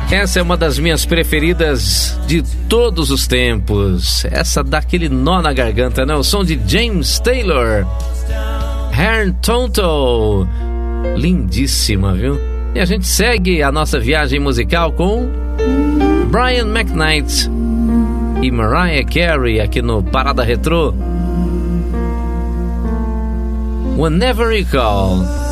Essa é uma das minhas preferidas de todos os tempos. Essa dá aquele nó na garganta, né? O som de James Taylor, Hair Tonto. Lindíssima, viu? E a gente segue a nossa viagem musical com Brian McKnight e Mariah Carey aqui no Parada Retrô. Whenever You Call.